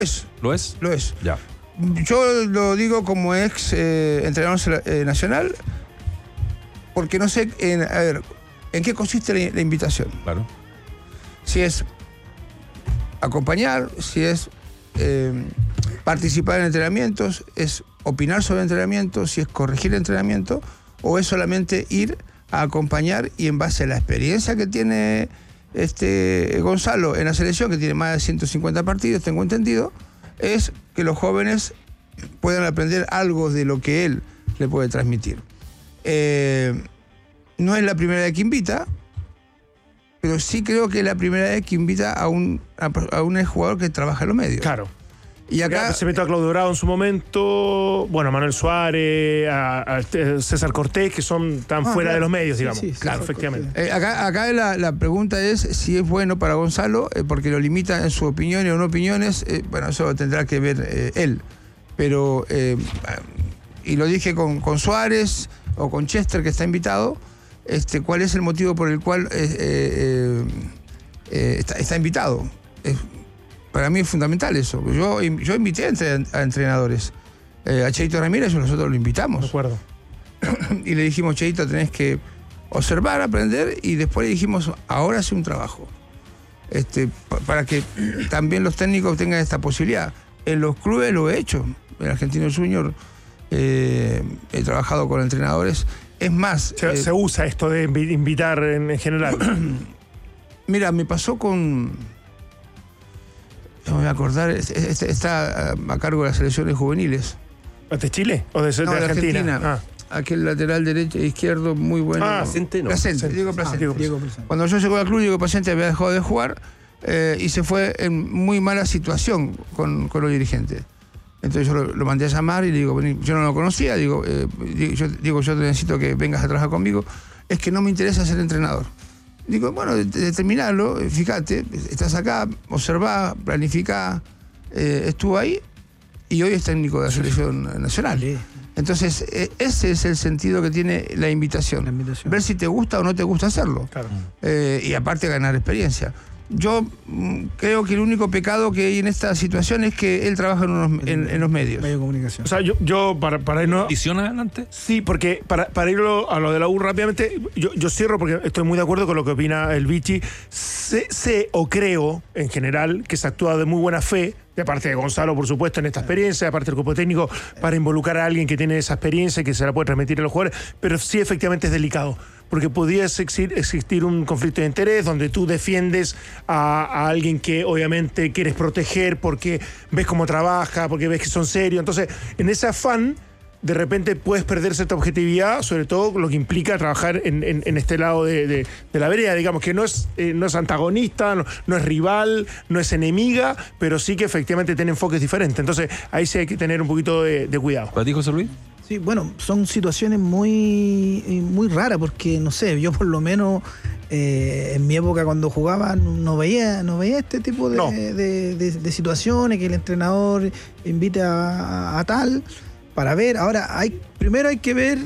¿Lo es? Lo es. Ya. Yo lo digo como ex entrenador nacional, porque no sé, a ver, ¿en qué consiste la invitación? Claro. Si es acompañar, si es participar en entrenamientos, es opinar sobre entrenamientos, si es corregir el entrenamiento, o es solamente ir a acompañar y en base a la experiencia que tiene Gonzalo en la selección, que tiene más de 150 partidos, tengo entendido, es que los jóvenes puedan aprender algo de lo que él le puede transmitir. No es la primera vez que invita, pero sí creo que es la primera vez que invita a un exjugador que trabaja en los medios. Claro. Y acá se metió a Claudio Bravo en su momento, bueno, a Manuel Suárez, a César Cortés, que son tan fuera de los medios, digamos. Sí, claro, efectivamente. Acá la pregunta es si es bueno para Gonzalo, porque lo limita en sus opiniones o no opiniones. Bueno, eso lo tendrá que ver él. Pero, y lo dije con Suárez o con Chester, que está invitado, ¿cuál es el motivo por el cual está invitado? Para mí es fundamental eso. Yo invité a entrenadores. A Cheito Ramírez nosotros lo invitamos. De acuerdo. Y le dijimos, Cheito, tenés que observar, aprender, y después le dijimos, ahora hace un trabajo. Para que también los técnicos tengan esta posibilidad. En los clubes lo he hecho. En Argentino Junior he trabajado con entrenadores. Es más... Se usa esto de invitar en general. Mira, me pasó con... No me voy a acordar, está a cargo de las selecciones juveniles. ¿De Chile o de Argentina? Ah. Aquel lateral derecho e izquierdo muy bueno. Placente, no. Placente, Diego Placente. Diego Placente. Cuando yo llegué al club, Diego Placente había dejado de jugar y se fue en muy mala situación con los dirigentes. Entonces yo lo mandé a llamar y le digo, yo no lo conocía, yo te necesito que vengas a trabajar conmigo. Es que no me interesa ser entrenador. Digo, bueno, determinarlo, fíjate, estás acá, observá, planificá, estuvo ahí y hoy es técnico de la selección nacional. Entonces, ese es el sentido que tiene la invitación. Ver si te gusta o no te gusta hacerlo. Claro. Y aparte ganar experiencia. Yo creo que el único pecado que hay en esta situación es que él trabaja en los medios. Medio de comunicación. O sea, yo para irnos... ¿Adiciona adelante? Sí, porque para ir a lo de la U rápidamente, yo cierro porque estoy muy de acuerdo con lo que opina el Vichy. Sé o creo, en general, que se actúa de muy buena fe, de parte de Gonzalo, por supuesto, en esta experiencia, de parte del cuerpo técnico, para involucrar a alguien que tiene esa experiencia y que se la puede transmitir a los jugadores, pero sí efectivamente es delicado, porque podría existir un conflicto de interés donde tú defiendes a alguien que obviamente quieres proteger porque ves cómo trabaja, porque ves que son serios. Entonces, en ese afán, de repente puedes perder cierta objetividad, sobre todo lo que implica trabajar en este lado de la vereda, digamos, que no es antagonista, no es rival, no es enemiga, pero sí que efectivamente tiene enfoques diferentes. Entonces, ahí sí hay que tener un poquito de cuidado. ¿Para ti, José Luis? Sí, bueno, son situaciones muy raras porque, no sé, yo por lo menos en mi época cuando jugaba no veía este tipo de situaciones, que el entrenador invita a tal para ver. Ahora, primero hay que ver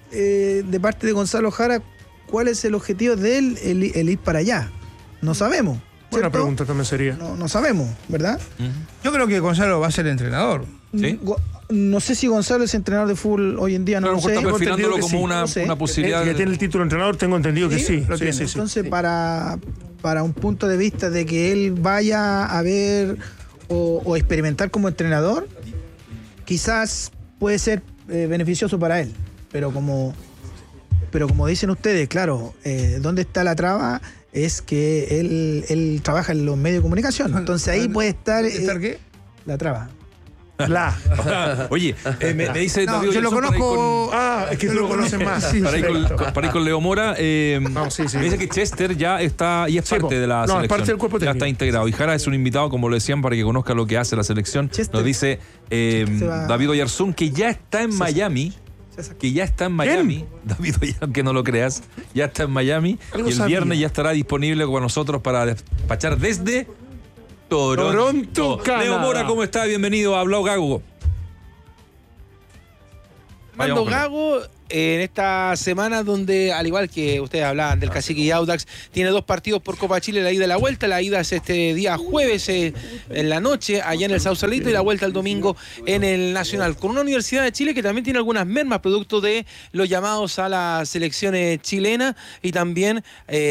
de parte de Gonzalo Jara cuál es el objetivo de él, el ir para allá. No sabemos. Buena pregunta también sería. No sabemos, ¿verdad? Yo creo que Gonzalo va a ser entrenador. ¿Sí? No sé si Gonzalo es entrenador de fútbol hoy en día, no lo sé. Está perfilándolo que como sí. una posibilidad. Que tiene el título de entrenador, tengo entendido que sí. Sí. Entonces, para un punto de vista de que él vaya a ver o experimentar como entrenador, quizás puede ser beneficioso para él. Pero como dicen ustedes, claro, ¿dónde está la traba? Es que él trabaja en los medios de comunicación. Entonces ahí puede estar... ¿Estar qué? La traba. Oye, me dice No, David yo lo Oyarzún conozco. Es que tú lo conoces más. para ir con Leo Mora. Me dice que Chester ya está y es parte de la selección. Es parte del cuerpo técnico. Ya está integrado. Y Jara es un invitado, como lo decían, para que conozca lo que hace la selección. Chester. Nos dice David Oyarzún, que ya está en Miami. David Oyarzún, que no lo creas, ya está en Miami. Y el viernes ya estará disponible con nosotros para despachar desde Toronto. Canadá. Leo Mora, ¿cómo está? Bienvenido a Hablao Gago. Armando Gago en esta semana donde, al igual que ustedes hablaban del Cacique y Audax, tiene 2 partidos por Copa Chile, la ida y la vuelta. La ida es este día jueves en la noche allá en el Sausalito y la vuelta el domingo en el Nacional, con una Universidad de Chile que también tiene algunas mermas producto de los llamados a las selecciones chilenas y también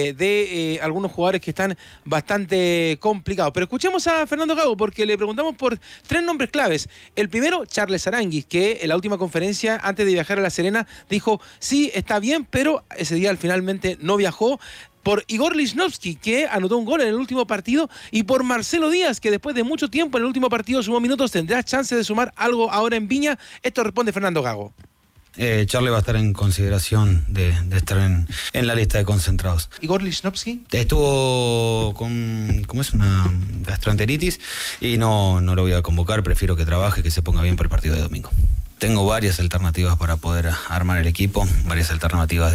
de algunos jugadores que están bastante complicados. Pero escuchemos a Fernando Gago porque le preguntamos por 3 nombres claves. El primero, Charles Aranguis, que en la última conferencia antes de viajar a La Serena dijo, sí, está bien, pero ese día finalmente no viajó. Por Igor Lichnowsky, que anotó un gol en el último partido, y por Marcelo Díaz, que después de mucho tiempo en el último partido sumó minutos, tendrá chance de sumar algo ahora en Viña. Esto responde Fernando Gago. Charles va a estar en consideración de estar en la lista de concentrados. Igor Lichnowsky estuvo con una gastroenteritis y no lo voy a convocar, prefiero que trabaje, que se ponga bien para el partido de domingo. Tengo varias alternativas para poder armar el equipo, varias alternativas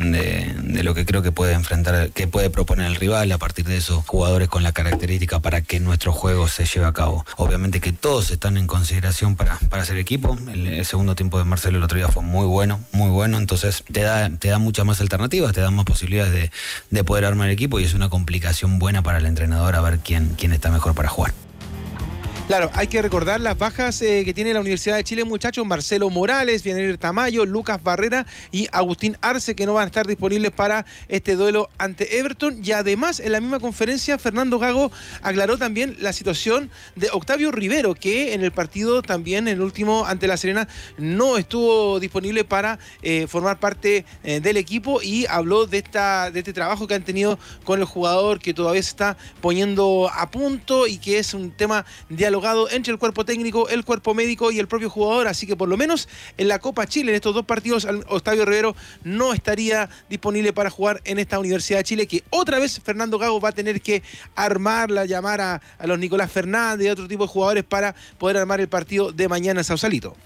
de lo que creo que puede enfrentar, que puede proponer el rival a partir de esos jugadores con la característica para que nuestro juego se lleve a cabo. Obviamente que todos están en consideración para hacer equipo. El segundo tiempo de Marcelo el otro día fue muy bueno, entonces te da muchas más alternativas, te da más posibilidades de poder armar el equipo y es una complicación buena para el entrenador a ver quién está mejor para jugar. Claro, hay que recordar las bajas que tiene la Universidad de Chile, muchachos. Marcelo Morales, Vianelli Tamayo, Lucas Barrera y Agustín Arce, que no van a estar disponibles para este duelo ante Everton. Y además, en la misma conferencia, Fernando Gago aclaró también la situación de Octavio Rivero, que en el partido también, en el último ante La Serena, no estuvo disponible para formar parte del equipo, y habló de este trabajo que han tenido con el jugador, que todavía se está poniendo a punto y que es un tema dialogado entre el cuerpo técnico, el cuerpo médico y el propio jugador. Así que por lo menos en la Copa Chile, en estos 2 partidos, Octavio Rivero no estaría disponible para jugar en esta Universidad de Chile, que otra vez Fernando Gago va a tener que armarla, llamar a los Nicolás Fernández y otro tipo de jugadores para poder armar el partido de mañana en Sausalito.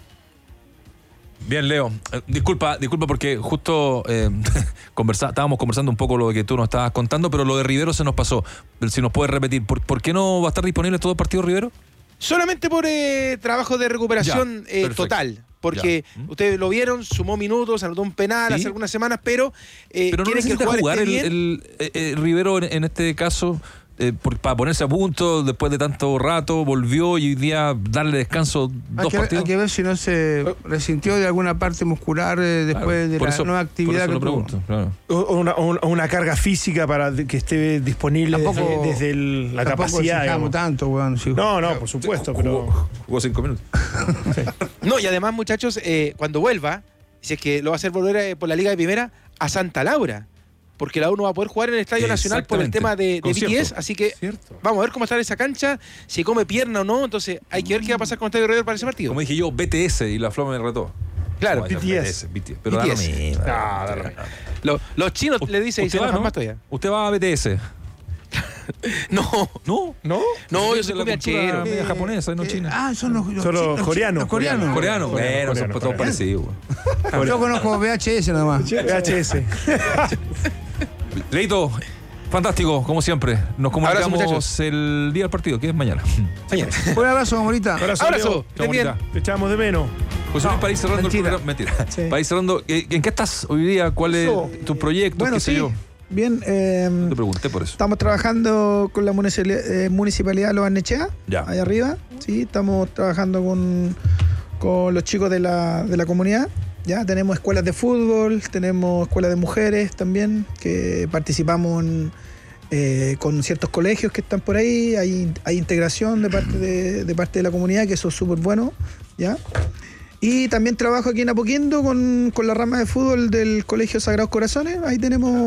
Bien, Leo, disculpa porque justo estábamos conversando un poco lo que tú nos estabas contando, pero lo de Rivero se nos pasó. Si nos puedes repetir, ¿por qué no va a estar disponible estos 2 partidos Rivero? Solamente por trabajo de recuperación total. Porque ustedes lo vieron, sumó minutos, anotó un penal hace algunas semanas, pero no necesita jugar el Rivero en este caso. Para ponerse a punto después de tanto rato, volvió y hoy día darle descanso 2 partidos. Hay que ver si no se resintió de alguna parte muscular después de la nueva actividad que tuvo. Claro. O una carga física para que esté disponible desde la capacidad. No tanto, bueno, sí. No, por supuesto, pero jugó 5 minutos. Sí. No, y además, muchachos, cuando vuelva, si es que lo va a hacer volver por la Liga de Primera, a Santa Laura. Porque la U no va a poder jugar en el Estadio Nacional por el tema de BTS, así que vamos a ver cómo está esa cancha, si come pierna o no. Entonces hay que ver qué va a pasar con Octavio Rivero para ese partido. Como dije yo, BTS, y la Flor me retó. Claro, BTS. Pero da lo mismo. Los chinos le dicen y se enojan más todavía. ¿Usted va a BTS? No, yo soy copiachero. Japonesa, no china. Son los coreanos. Coreanos. Bueno, son todos parecidos. Yo conozco VHS nada más. VHS. Leito, fantástico, como siempre. Nos comunicamos el día del partido, que es mañana. Un abrazo, Morita. Abrazo. Te echamos de menos. José Luis, para ir cerrando el programa. Mentira. Sí. Para ir cerrando, ¿en qué estás hoy día? ¿Cuál es tu proyecto? Bueno, ¿Qué sé yo? Bien, te pregunté por eso. Estamos trabajando con la municipalidad de Lo Barnechea, allá arriba. Sí, estamos trabajando con los chicos de la comunidad. Ya tenemos escuelas de fútbol, tenemos escuelas de mujeres también, que participamos con ciertos colegios que están por ahí. Hay integración de parte de la comunidad, que eso es súper bueno, ¿ya? Y también trabajo aquí en Apoquindo con la rama de fútbol del Colegio Sagrados Corazones. Ahí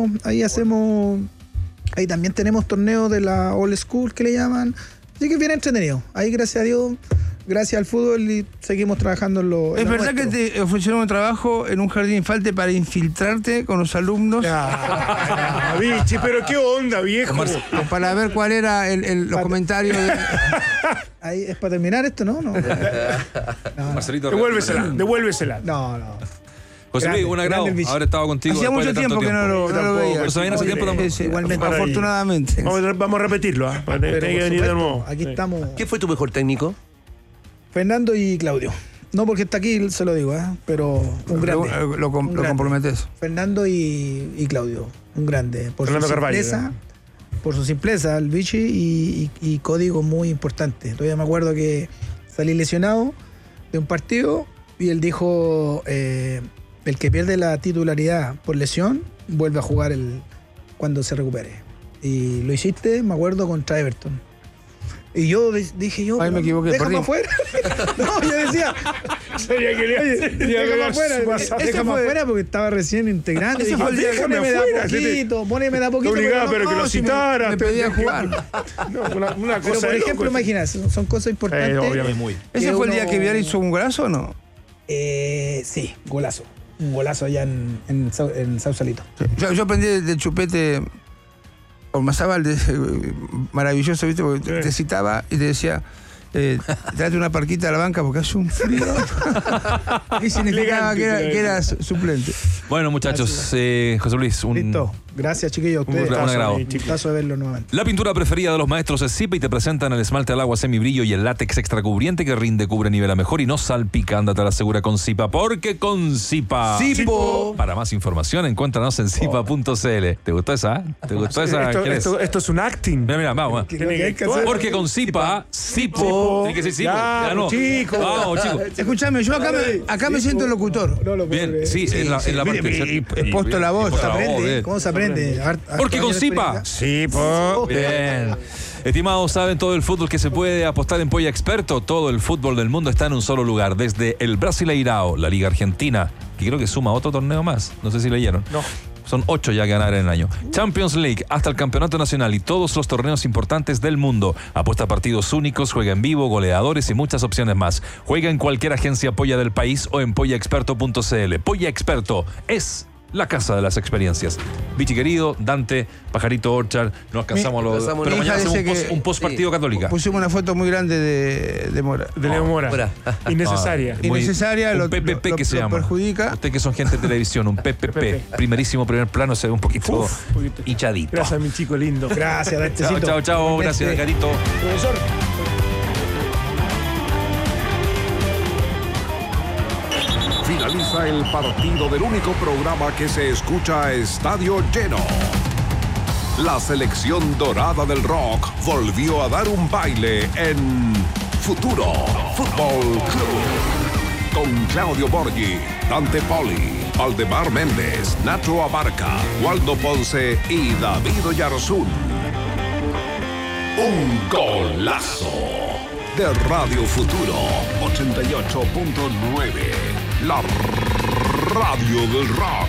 también tenemos torneos de la Old School, que le llaman. Así que es bien entretenido. Ahí, gracias a Dios, gracias al fútbol, y seguimos trabajando en lo ¿Es verdad que te ofrecieron un trabajo en un jardín infante para infiltrarte con los alumnos? Bichi, pero qué onda, viejo. Para ver cuál era los comentarios. Ahí es para terminar esto, ¿no? Marcelito, devuélvesela. No. José Luis, un agrado haber estado contigo. Hacía mucho tiempo que no lo veía. Pero se viene hace tiempo también. Igualmente, afortunadamente. Vamos a repetirlo. Tiene que venir de nuevo. Aquí estamos. ¿Quién fue tu mejor técnico? Fernando y Claudio. No porque está aquí, se lo digo, pero un grande. Lo comprometes. Fernando y Claudio, un grande. Por Fernando su Carvalho, simpleza, por su simpleza, el Vichy y código muy importante. Todavía me acuerdo que salí lesionado de un partido y él dijo, el que pierde la titularidad por lesión, vuelve a jugar cuando se recupere. Y lo hiciste, me acuerdo, contra Everton. Y yo dije, Ay, me equivoqué, déjame perdí. afuera. No, yo decía, Sería que déjame afuera porque estaba recién integrante. Ese fue el día que Poneme de a poquito. Te obligaba, pero que lo si citara. me pedía jugar. No, una Pero cosa por de ejemplo, loco. imagínate, son cosas importantes. Obviamente. Muy. ¿Ese fue el día uno- que Vidal hizo un golazo o no? Sí, golazo. Un golazo allá en Sausalito. Yo aprendí del Chupete Ormazábal, maravilloso, ¿viste? Porque te citaba y te decía, trate una parquita a la banca porque hace un frío. Y significaba que era suplente. Bueno, muchachos, José Luis, Listo. Gracias, chiquillos. un Ustedes. agrado. Un gustazo de verlo nuevamente. La pintura preferida de los maestros es Zipa y te presentan el esmalte al agua semibrillo y el látex extra cubriente que rinde, cubre, nivela mejor y no salpica. Ándate a la segura con Zipa, porque con Zipa. Zipo. Para más información, encuéntranos en zipa.cl. ¿Te gustó esa? ¿Te gustó esa? ¿Quién es? Esto es un acting. Mira, vamos. Lo que hay que hacer- Porque con Zipa, Zipo. Tiene que ser Zipo. Ya, Ya no. chico. Vamos, chicos. Escuchame, yo acá me siento locutor. No lo puedo Bien, creer. sí, en la parte. y posto la voz, posto se la Aprende, bien. ¿cómo se aprende? Porque con Zipa. Sí, po. Bien. Estimados, saben todo el fútbol que se puede apostar en Polla Experto. Todo el fútbol del mundo está en un solo lugar. Desde el Brasileirao, la Liga Argentina, que creo que suma otro torneo más. No sé si leyeron. No. Son 8 ya que ganar en el año. Champions League, hasta el Campeonato Nacional y todos los torneos importantes del mundo. Apuesta a partidos únicos, juega en vivo, goleadores y muchas opciones más. Juega en cualquier agencia Polla del país o en pollaexperto.cl. Polla Experto es la casa de las experiencias. Vichy querido, Dante, Pajarito Orchard, no alcanzamos a lo... Pasamos Pero mi mañana hija hacemos dice que- un post partido Católica. Pusimos una foto muy grande de Mora. De Leo Mora. Mora. Innecesaria. Muy- Innecesaria, un lo PPP que se lo llama. perjudica. Ustedes que son gente de televisión, un PPP. Primerísimo primer plano, se ve un poquito poquito. hinchadito. Gracias, mi chico lindo. Gracias, Chao, Dantecito. chao, chao. Gracias, Carito. Profesor. Finaliza el partido del único programa que se escucha a estadio lleno. La selección dorada del rock volvió a dar un baile en Futuro Fútbol Club. Con Claudio Borghi, Dante Poli, Aldemar Méndez, Nacho Abarca, Waldo Ponce y David Oyarzún. Un golazo de Radio Futuro 88.9. La radio del rock.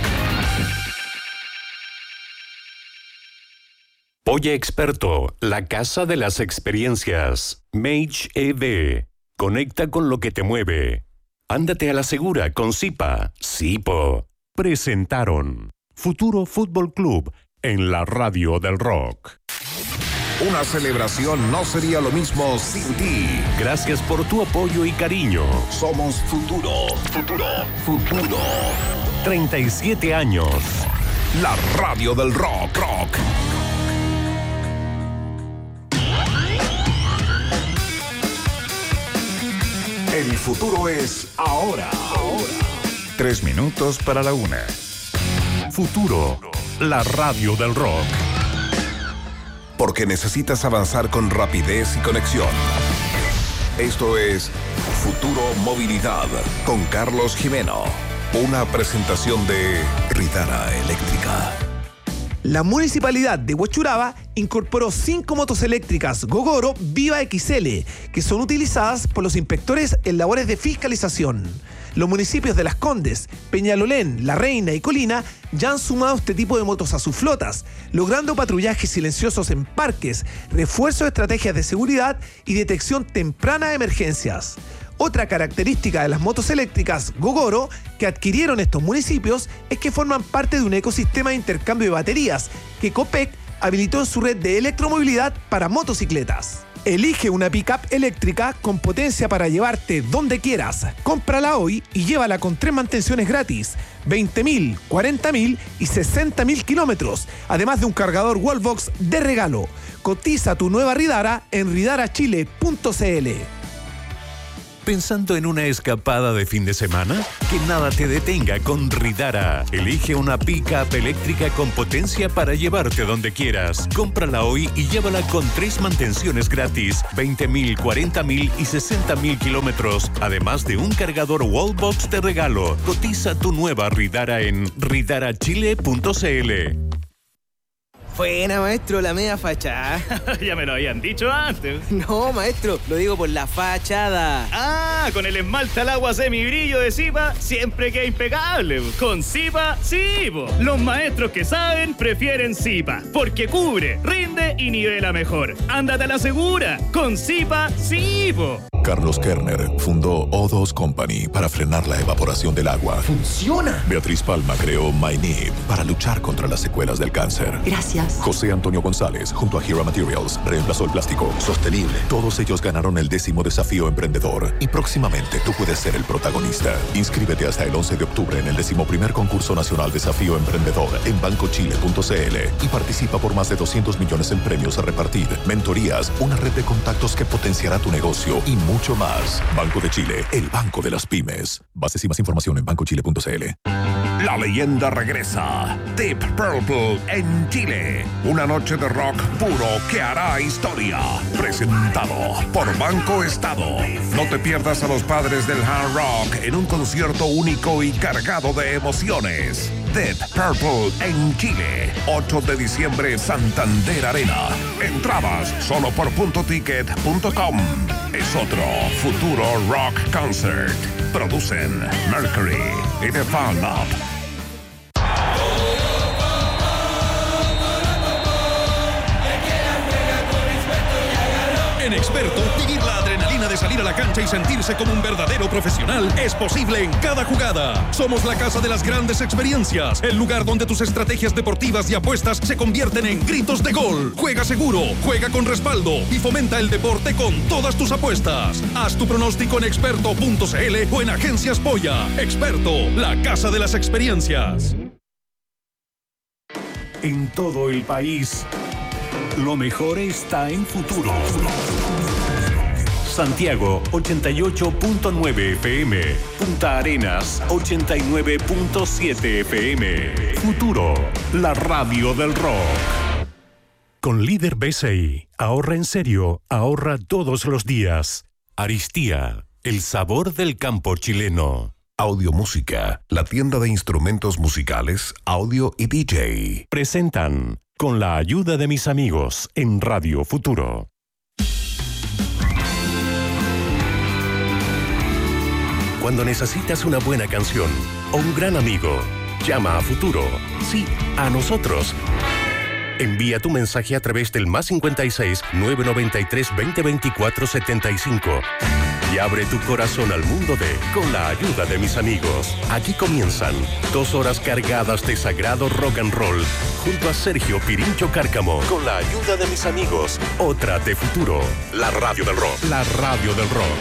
Polla Experto, la casa de las experiencias. Mage EV. Conecta con lo que te mueve. Ándate a la segura con Zipa. Zipo. Presentaron Futuro Fútbol Club en la radio del rock. Una celebración no sería lo mismo sin ti. Gracias por tu apoyo y cariño. Somos Futuro. Futuro. Futuro. 37 años. La radio del rock. Rock. El futuro es ahora. 3 minutos para la 1. Futuro, la radio del rock. Porque necesitas avanzar con rapidez y conexión. Esto es Futuro Movilidad con Carlos Jimeno. Una presentación de Ridara Eléctrica. La Municipalidad de Huachuraba incorporó 5 motos eléctricas Gogoro Viva XL, que son utilizadas por los inspectores en labores de fiscalización. Los municipios de Las Condes, Peñalolén, La Reina y Colina ya han sumado este tipo de motos a sus flotas, logrando patrullajes silenciosos en parques, refuerzo de estrategias de seguridad y detección temprana de emergencias. Otra característica de las motos eléctricas Gogoro que adquirieron estos municipios es que forman parte de un ecosistema de intercambio de baterías que Copec habilitó en su red de electromovilidad para motocicletas. Elige una pickup eléctrica con potencia para llevarte donde quieras. Cómprala hoy y llévala con 3 mantenciones gratis, 20.000, 40.000 y 60.000 kilómetros, además de un cargador Wallbox de regalo. Cotiza tu nueva Ridara en ridarachile.cl. ¿Pensando en una escapada de fin de semana? Que nada te detenga con Ridara. Elige una pick-up eléctrica con potencia para llevarte donde quieras. Cómprala hoy y llévala con 3 mantenciones gratis, 20.000, 40.000 y 60.000 kilómetros, además de un cargador Wallbox de regalo. Cotiza tu nueva Ridara en ridarachile.cl. Buena, maestro, la media fachada. Ya me lo habían dicho antes. No, maestro, lo digo por la fachada. Ah, con el esmalte al agua semibrillo de Zipa siempre queda impecable. Con Zipa, sí, po. Los maestros que saben prefieren Zipa, porque cubre, rinde y nivela mejor. Ándate a la segura. Con Zipa, sí, po. Carlos Kerner fundó O2 Company para frenar la evaporación del agua. ¡Funciona! Beatriz Palma creó MyNib para luchar contra las secuelas del cáncer. Gracias. José Antonio González, junto a Hero Materials, reemplazó el plástico sostenible. Todos ellos ganaron el 10º desafío emprendedor y próximamente tú puedes ser el protagonista. Inscríbete hasta el 11 de octubre en el 11º concurso nacional Desafío Emprendedor en bancochile.cl y participa por más de 200 millones en premios a repartir, mentorías, una red de contactos que potenciará tu negocio y mucho más. Banco de Chile, el banco de las pymes. Bases y más información en bancochile.cl. La leyenda regresa. Deep Purple en Chile. Una noche de rock puro que hará historia. Presentado por Banco Estado. No te pierdas a los padres del hard rock en un concierto único y cargado de emociones. Deep Purple en Chile. 8 de diciembre, Santander Arena. Entradas solo por puntoticket.com. Es otro futuro rock concert. Producen Mercury y The Fan Up. En Experto, vivir la adrenalina de salir a la cancha y sentirse como un verdadero profesional es posible en cada jugada. Somos la casa de las grandes experiencias, el lugar donde tus estrategias deportivas y apuestas se convierten en gritos de gol. Juega seguro, juega con respaldo y fomenta el deporte con todas tus apuestas. Haz tu pronóstico en experto.cl o en Agencias Polla. Experto, la casa de las experiencias. En todo el país, lo mejor está en Futuro. Santiago 88.9 FM, Punta Arenas 89.7 FM. Futuro, la radio del rock. Con Líder BCI, ahorra en serio, ahorra todos los días. Aristía, el sabor del campo chileno. Audiomúsica, la tienda de instrumentos musicales, audio y DJ. Presentan Con la ayuda de mis amigos en Radio Futuro. Cuando necesitas una buena canción o un gran amigo, llama a Futuro. Sí, a nosotros. Envía tu mensaje a través del +56 993 2024 75 y abre tu corazón al mundo de Con la ayuda de mis amigos. Aquí comienzan 2 horas cargadas de sagrado rock and roll junto a Sergio Pirincho Cárcamo. Con la ayuda de mis amigos, otra de Futuro, la radio del rock. La radio del rock.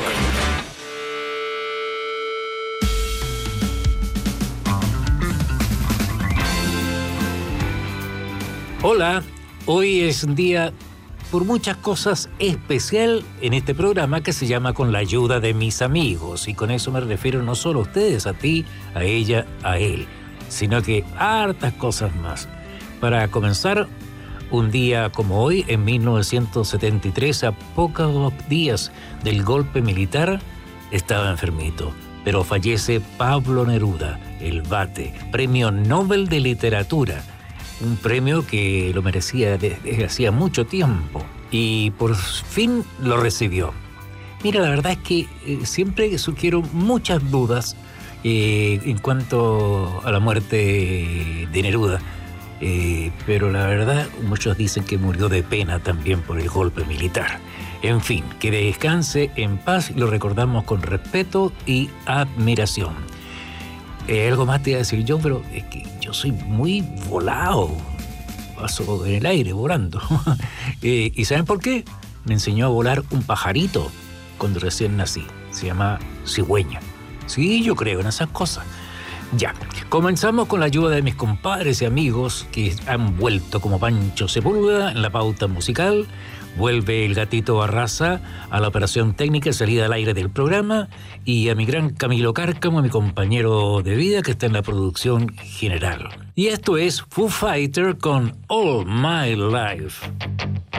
Hola, hoy es un día por muchas cosas especial en este programa que se llama Con la ayuda de mis amigos, y con eso me refiero no solo a ustedes, a ti, a ella, a él, sino que hartas cosas más. Para comenzar, un día como hoy, en 1973, a pocos días del golpe militar, estaba enfermito, pero fallece Pablo Neruda, el Bate, Premio Nobel de Literatura. Un premio que lo merecía desde hacía mucho tiempo y por fin lo recibió. Mira, la verdad es que siempre surgieron muchas dudas en cuanto a la muerte de Neruda, pero la verdad muchos dicen que murió de pena también por el golpe militar. En fin, que descanse en paz y lo recordamos con respeto y admiración. Algo más te iba a decir yo, pero es que yo soy muy volado. Paso en el aire volando. ¿Y saben por qué? Me enseñó a volar un pajarito cuando recién nací. Se llama cigüeña. Sí, yo creo en esas cosas. Ya, comenzamos con la ayuda de mis compadres y amigos que han vuelto como Pancho Sepúlveda en la pauta musical. Vuelve el Gatito Barraza a la operación técnica y salida al aire del programa, y a mi gran Camilo Cárcamo, mi compañero de vida, que está en la producción general. Y esto es Foo Fighter con All My Life.